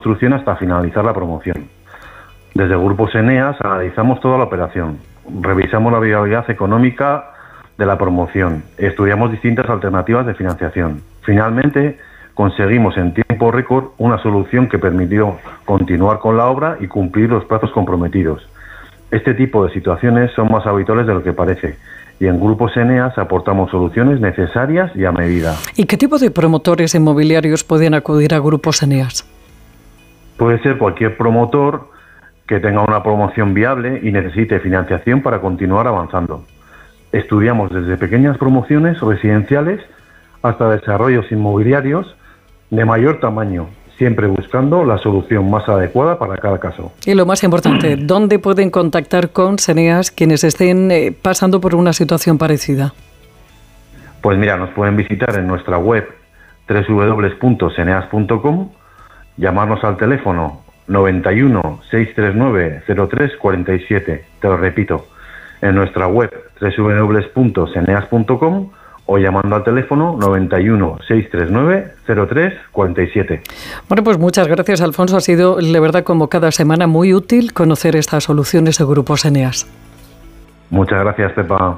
construcción hasta finalizar la promoción. Desde Grupos Eneas analizamos toda la operación, revisamos la viabilidad económica de la promoción, estudiamos distintas alternativas de financiación. Finalmente, conseguimos en tiempo récord una solución que permitió continuar con la obra y cumplir los plazos comprometidos. Este tipo de situaciones son más habituales de lo que parece, y en Grupos Eneas aportamos soluciones necesarias y a medida. ¿Y qué tipo de promotores inmobiliarios pueden acudir a Grupos Eneas? Puede ser cualquier promotor que tenga una promoción viable y necesite financiación para continuar avanzando. Estudiamos desde pequeñas promociones residenciales hasta desarrollos inmobiliarios de mayor tamaño, siempre buscando la solución más adecuada para cada caso. Y lo más importante, ¿dónde pueden contactar con Eneas quienes estén pasando por una situación parecida? Pues mira, nos pueden visitar en nuestra web www.eneas.com, llamarnos al teléfono 91 639 0347, te lo repito, en nuestra web www.eneas.com o llamando al teléfono 91 639 0347. Bueno, pues muchas gracias, Alfonso. Ha sido, de verdad, como cada semana, muy útil conocer estas soluciones de Grupos Eneas. Muchas gracias, Pepa.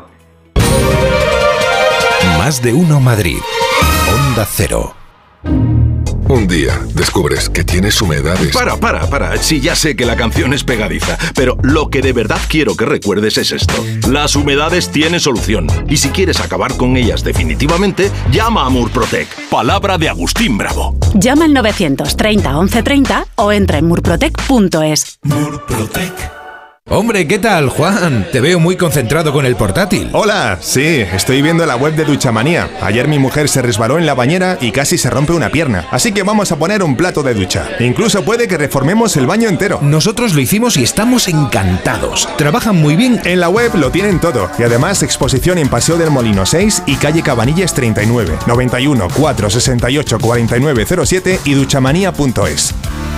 Más de uno Madrid. Onda Cero. Un día descubres que tienes humedades. Para. Sí, ya sé que la canción es pegadiza, pero lo que de verdad quiero que recuerdes es esto. Las humedades tienen solución. Y si quieres acabar con ellas definitivamente, llama a Murprotec. Palabra de Agustín Bravo. Llama al 930 1130 o entra en murprotec.es. Murprotec. Hombre, ¿qué tal, Juan? Te veo muy concentrado con el portátil. Hola, sí, estoy viendo la web de Duchamanía. Ayer mi mujer se resbaló en la bañera y casi se rompe una pierna. Así que vamos a poner un plato de ducha. Incluso puede que reformemos el baño entero. Nosotros lo hicimos y estamos encantados. Trabajan muy bien. En la web lo tienen todo. Y además exposición en Paseo del Molino 6 y calle Cabanillas 39, 91 468 4907 y duchamanía.es.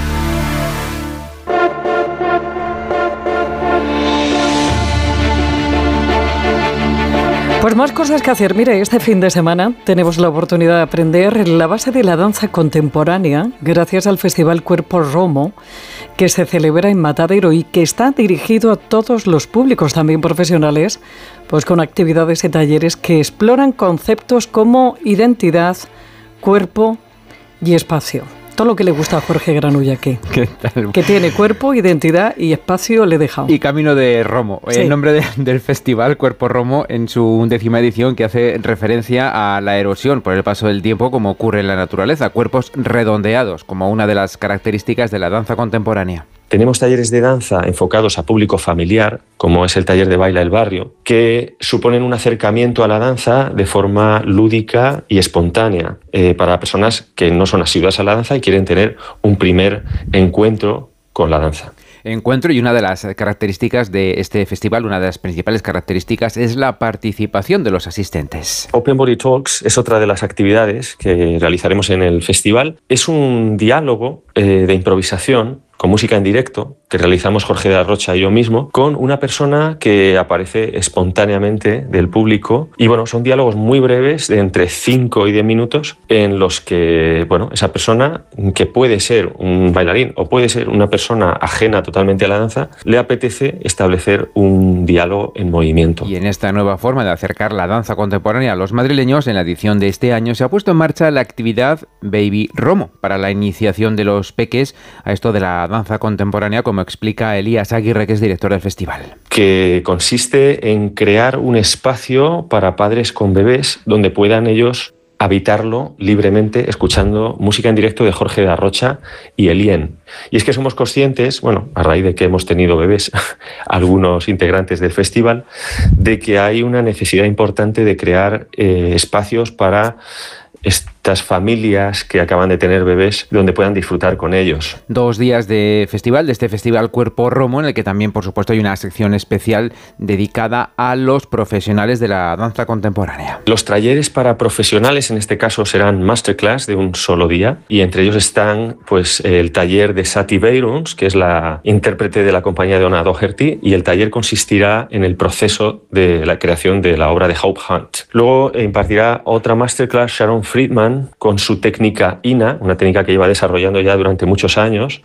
Pues más cosas que hacer. Mire, este fin de semana tenemos la oportunidad de aprender la base de la danza contemporánea gracias al Festival Cuerpo Romo, que se celebra en Matadero y que está dirigido a todos los públicos, también profesionales, pues con actividades y talleres que exploran conceptos como identidad, cuerpo y espacio. Todo lo que le gusta a Jorge Granulla aquí. ¿Qué tal? Que tiene cuerpo, identidad y espacio le he dejado. Y Camino de Romo, sí. El nombre del festival Cuerpo Romo en su 11ª edición, que hace referencia a la erosión por el paso del tiempo como ocurre en la naturaleza. Cuerpos redondeados como una de las características de la danza contemporánea. Tenemos talleres de danza enfocados a público familiar, como es el taller de Baila el Barrio, que suponen un acercamiento a la danza de forma lúdica y espontánea para personas que no son asiduas a la danza y quieren tener un primer encuentro con la danza. Encuentro, y una de las características de este festival, una de las principales características, es la participación de los asistentes. Open Body Talks es otra de las actividades que realizaremos en el festival. Es un diálogo de improvisación con música en directo que realizamos Jorge de la Rocha y yo mismo con una persona que aparece espontáneamente del público, y bueno, son diálogos muy breves de entre 5 y 10 minutos en los que, bueno, esa persona, que puede ser un bailarín o puede ser una persona ajena totalmente a la danza, le apetece establecer un diálogo en movimiento. Y en esta nueva forma de acercar la danza contemporánea a los madrileños, en la edición de este año se ha puesto en marcha la actividad Baby Romo para la iniciación de los peques a esto de la danza contemporánea, como explica Elías Aguirre, que es director del festival. Que consiste en crear un espacio para padres con bebés donde puedan ellos habitarlo libremente escuchando música en directo de Jorge de la Rocha y Elien. Y es que somos conscientes, bueno, a raíz de que hemos tenido bebés, algunos integrantes del festival, de que hay una necesidad importante de crear espacios para estas familias que acaban de tener bebés donde puedan disfrutar con ellos. 2 días de festival, de este festival Cuerpo Romo, en el que también, por supuesto, hay una sección especial dedicada a los profesionales de la danza contemporánea. Los talleres para profesionales, en este caso, serán masterclass de un solo día, y entre ellos están pues el taller de Sati Beiruns, que es la intérprete de la compañía de Ona Doherty, y el taller consistirá en el proceso de la creación de la obra de Hope Hunt. Luego impartirá otra masterclass Sharon Friedman, Juan, con su técnica INA, una técnica que lleva desarrollando ya durante muchos años,